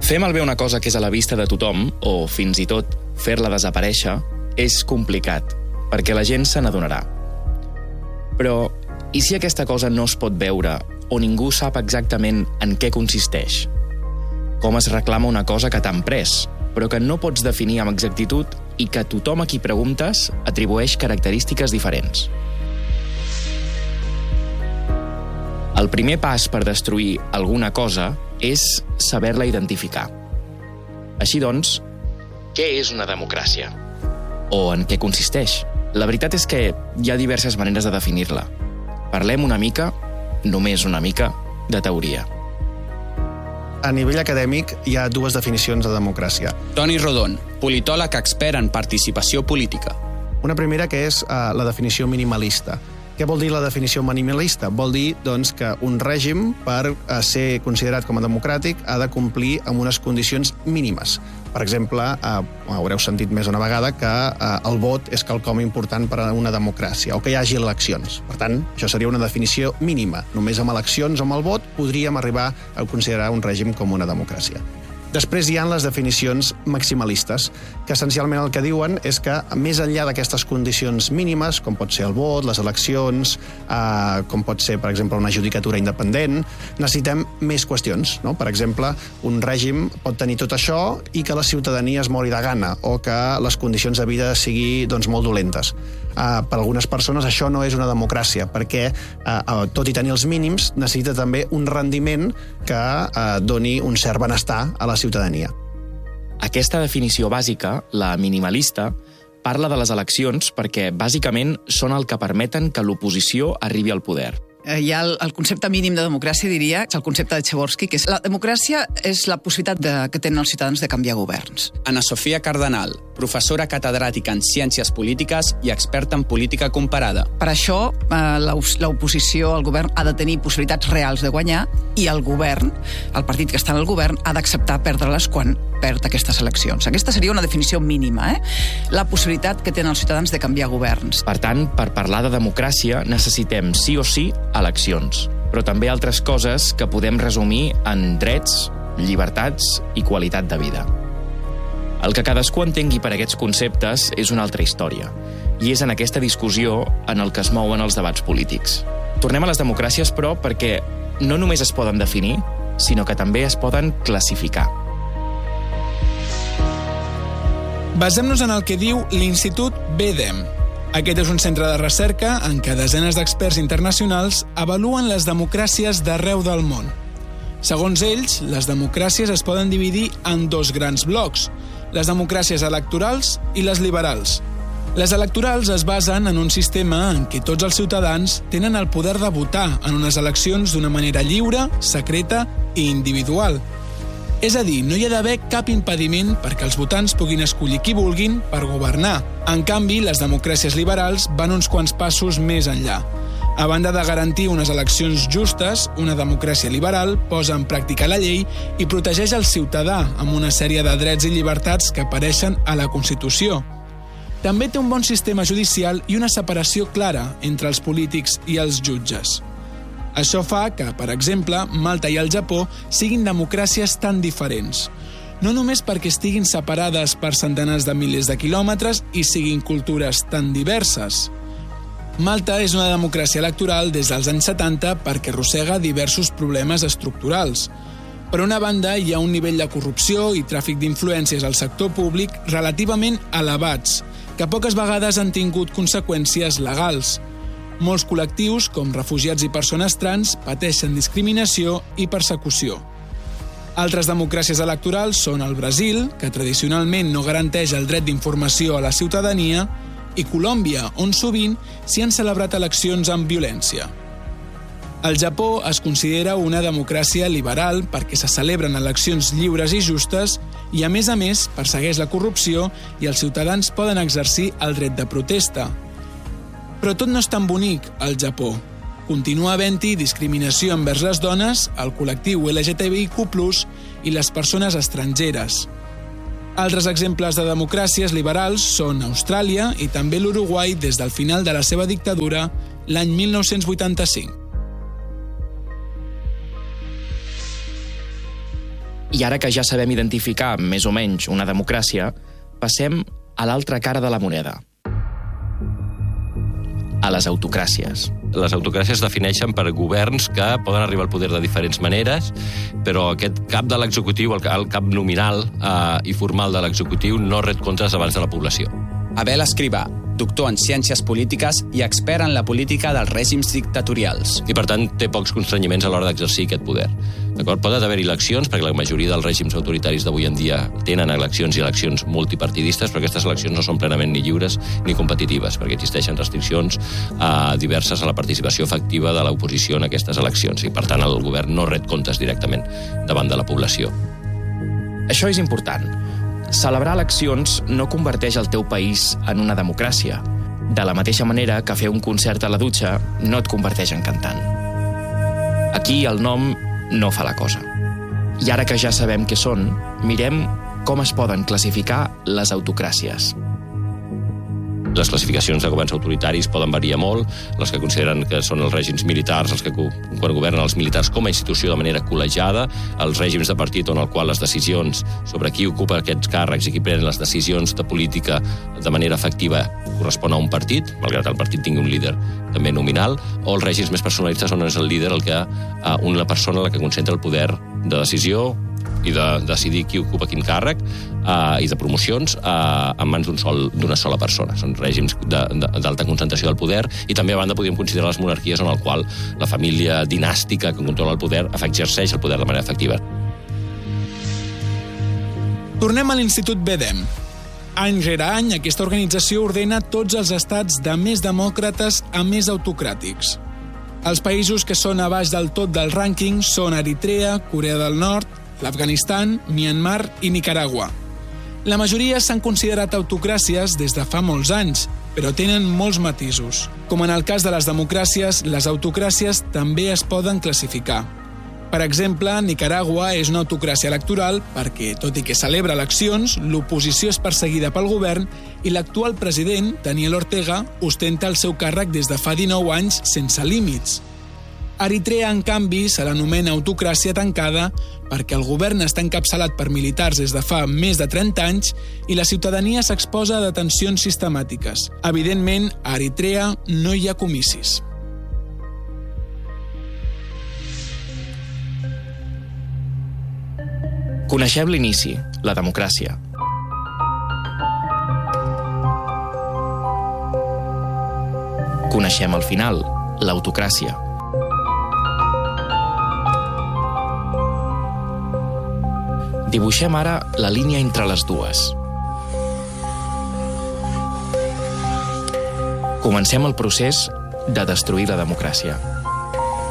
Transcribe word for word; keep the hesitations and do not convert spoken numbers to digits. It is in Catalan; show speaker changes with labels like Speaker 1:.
Speaker 1: Fer malbé una cosa que és a la vista de tothom, o fins i tot fer-la desaparèixer, és complicat, perquè la gent se n'adonarà. Però, i si aquesta cosa no es pot veure, o ningú sap exactament en què consisteix? Com es reclama una cosa que t'han pres, però que no pots definir amb exactitud i que tothom a qui preguntes atribueix característiques diferents? El primer pas per destruir alguna cosa és saber-la identificar. Així doncs, què és una democràcia? O en què consisteix? La veritat és que hi ha diverses maneres de definir-la. Parlem una mica, només una mica, de teoria.
Speaker 2: A nivell acadèmic hi ha dues definicions de democràcia.
Speaker 3: Toni Rodon, politòleg expert en participació política.
Speaker 2: Una primera que és uh, la definició minimalista. Què vol dir la definició minimalista? Vol dir doncs, que un règim, per uh, ser considerat com a democràtic, ha de complir amb unes condicions mínimes. Per exemple, uh, haureu sentit més una vegada que uh, el vot és quelcom important per a una democràcia, o que hi hagi eleccions. Per tant, això seria una definició mínima. Només amb eleccions o amb el vot podríem arribar a considerar un règim com una democràcia. Després hi ha les definicions maximalistes, que essencialment el que diuen és que, més enllà d'aquestes condicions mínimes, com pot ser el vot, les eleccions, eh, com pot ser, per exemple, una judicatura independent, necessitem més qüestions. No? Per exemple, un règim pot tenir tot això i que la ciutadania es mori de gana, o que les condicions de vida siguin doncs, molt dolentes. Eh, per algunes persones això no és una democràcia, perquè, eh, tot i tenir els mínims, necessita també un rendiment que eh, doni un cert benestar a la ciutadania.
Speaker 1: Aquesta definició bàsica, la minimalista, parla de les eleccions perquè, bàsicament, són el que permeten que l'oposició arribi al poder.
Speaker 4: Hi ha el, el concepte mínim de democràcia, diria, és el concepte de Txeborski, que és la democràcia és la possibilitat de, que tenen els ciutadans de canviar governs.
Speaker 3: Ana Sofia Cardenal, professora catedràtica en Ciències Polítiques i experta en política comparada.
Speaker 4: Per això, eh, l'oposició al govern ha de tenir possibilitats reals de guanyar i el govern, el partit que està en el govern, ha d'acceptar perdre-les quan perd aquestes eleccions. Aquesta seria una definició mínima, eh? La possibilitat que tenen els ciutadans de canviar governs.
Speaker 1: Per tant, per parlar de democràcia necessitem sí o sí eleccions, però també altres coses que podem resumir en drets, llibertats i qualitat de vida. El que cadascú entengui per aquests conceptes és una altra història, i és en aquesta discussió en el que es mouen els debats polítics. Tornem a les democràcies, però, perquè no només es poden definir, sinó que també es poden classificar.
Speaker 5: Basem-nos en el que diu l'Institut B D E M. Aquest és un centre de recerca en què desenes d'experts internacionals avaluen les democràcies d'arreu del món. Segons ells, les democràcies es poden dividir en dos grans blocs, les democràcies electorals i les liberals. Les electorals es basen en un sistema en què tots els ciutadans tenen el poder de votar en unes eleccions d'una manera lliure, secreta i individual. És a dir, no hi ha d'haver cap impediment perquè els votants puguin escollir qui vulguin per governar. En canvi, les democràcies liberals van uns quants passos més enllà. A banda de garantir unes eleccions justes, una democràcia liberal posa en pràctica la llei i protegeix el ciutadà amb una sèrie de drets i llibertats que apareixen a la Constitució. També té un bon sistema judicial i una separació clara entre els polítics i els jutges. Això fa que, per exemple, Malta i el Japó siguin democràcies tan diferents. No només perquè estiguin separades per centenars de milers de quilòmetres i siguin cultures tan diverses. Malta és una democràcia electoral des dels anys setanta perquè arrossega diversos problemes estructurals. Per una banda, hi ha un nivell de corrupció i tràfic d'influències al sector públic relativament elevats, que poques vegades han tingut conseqüències legals. Molts col·lectius, com refugiats i persones trans, pateixen discriminació i persecució. Altres democràcies electorals són el Brasil, que tradicionalment no garanteix el dret d'informació a la ciutadania, i Colòmbia, on sovint s'hi han celebrat eleccions amb violència. El Japó es considera una democràcia liberal perquè se celebren eleccions lliures i justes i, a més a més, persegueix la corrupció i els ciutadans poden exercir el dret de protesta. Però tot no és tan bonic al Japó. Continua havent-hi discriminació envers les dones, el col·lectiu L G T B I Q plus, i les persones estrangeres. Altres exemples de democràcies liberals són Austràlia i també l'Uruguai des del final de la seva dictadura l'any mil nou-cents vuitanta-cinc.
Speaker 1: I ara que ja sabem identificar més o menys una democràcia, passem a l'altra cara de la moneda. A les autocràcies.
Speaker 6: Les autocràcies es defineixen per governs que poden arribar al poder de diferents maneres, però aquest cap de l'executiu, el cap nominal eh, i formal de l'executiu, no ret comptes abans de la població.
Speaker 3: Abel Escrivà, doctor en Ciències Polítiques i expert en la política dels règims dictatorials.
Speaker 6: I, per tant, té pocs constrenyiments a l'hora d'exercir aquest poder. D'acord? Poden haver eleccions, perquè la majoria dels règims autoritaris d'avui en dia tenen eleccions i eleccions multipartidistes, però aquestes eleccions no són plenament ni lliures ni competitives, perquè existeixen restriccions eh, diverses a la participació efectiva de l'oposició en aquestes eleccions, i, per tant, el govern no ret comptes directament davant de la població.
Speaker 1: Això és important. Celebrar eleccions no converteix el teu país en una democràcia, de la mateixa manera que fer un concert a la dutxa no et converteix en cantant. Aquí el nom no fa la cosa. I ara que ja sabem què són, mirem com es poden classificar les autocràcies.
Speaker 6: Les classificacions de governs autoritaris poden variar molt, les que consideren que són els règims militars, els que quan governen els militars com a institució de manera col·legiada, els règims de partit on el qual les decisions sobre qui ocupa aquests càrrecs i qui pren les decisions de política de manera efectiva correspon a un partit, malgrat el partit tingui un líder també nominal, o els règims més personalistes on és el líder el que, eh, una persona la que concentra el poder de decisió i de decidir qui ocupa quin càrrec eh, i de promocions eh, en mans d'un sol, d'una sola persona. Són règims d'alta concentració del poder, i també a banda podríem considerar les monarquies en el qual la família dinàstica que controla el poder exerceix el poder de manera efectiva.
Speaker 5: Tornem a l'Institut BEDEM. Any rere any, aquesta organització ordena tots els estats de més demòcrates a més autocràtics. Els països que són a baix del tot del rànquing són Eritrea, Corea del Nord, l'Afganistan, Myanmar i Nicaragua. La majoria s'han considerat autocràcies des de fa molts anys, però tenen molts matisos. Com en el cas de les democràcies, les autocràcies també es poden classificar. Per exemple, Nicaragua és una autocràcia electoral perquè, tot i que celebra eleccions, l'oposició és perseguida pel govern i l'actual president, Daniel Ortega, ostenta el seu càrrec des de fa dinou anys sense límits. Eritrea, en canvi, se l'anomena autocràcia tancada perquè el govern està encapçalat per militars des de fa més de trenta anys i la ciutadania s'exposa a detencions sistemàtiques. Evidentment, a Eritrea no hi ha comicis.
Speaker 1: Coneixem l'inici, la democràcia. Coneixem el final, l'autocràcia. Dibuixem ara la línia entre les dues. Comencem el procés de destruir la democràcia.